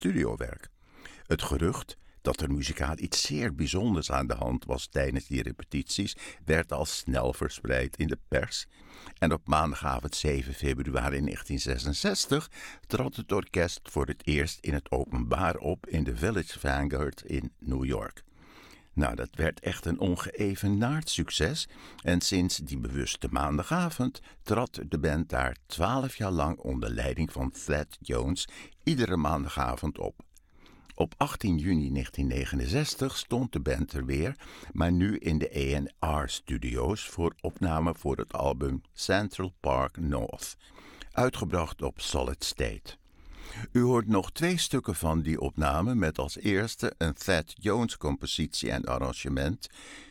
studiowerk. Het gerucht dat er muzikaal iets zeer bijzonders aan de hand was tijdens die repetities, werd al snel verspreid in de pers. En op maandagavond 7 februari 1966 trad het orkest voor het eerst in het openbaar op in de Village Vanguard in New York. Nou, dat werd echt een ongeëvenaard succes en sinds die bewuste maandagavond trad de band daar 12 jaar lang onder leiding van Thad Jones iedere maandagavond op. Op 18 juni 1969 stond de band er weer, maar nu in de A&R-studio's voor opname voor het album Central Park North, uitgebracht op Solid State. U hoort nog 2 stukken van die opname met als eerste een Thad Jones compositie en arrangement,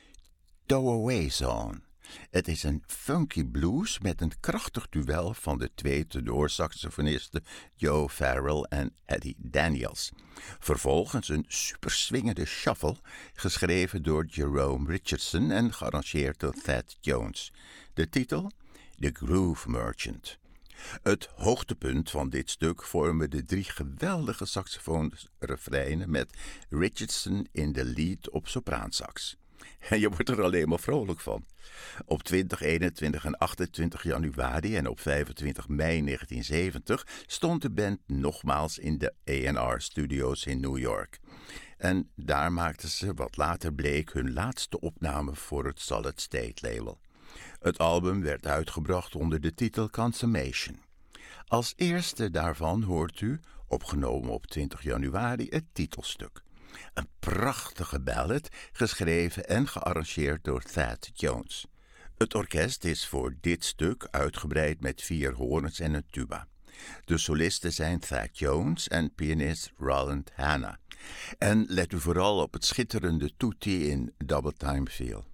Throwaway Zone. Het is een funky blues met een krachtig duel van de 2 tenorsaxofonisten Joe Farrell en Eddie Daniels. Vervolgens een superswingende shuffle, geschreven door Jerome Richardson en gearrangeerd door Thad Jones. De titel? The Groove Merchant. Het hoogtepunt van dit stuk vormen de 3 geweldige saxofoonrefreinen met Richardson in de lead op sopraansax. En je wordt er alleen maar vrolijk van. Op 20, 21 en 28 januari en op 25 mei 1970 stond de band nogmaals in de A&R-studio's in New York. En daar maakten ze wat later bleek hun laatste opname voor het Solid State label. Het album werd uitgebracht onder de titel Consummation. Als eerste daarvan hoort u, opgenomen op 20 januari, het titelstuk. Een prachtige ballad, geschreven en gearrangeerd door Thad Jones. Het orkest is voor dit stuk uitgebreid met 4 hoorns en een tuba. De solisten zijn Thad Jones en pianist Roland Hanna. En let u vooral op het schitterende tutti in Double Time Feel.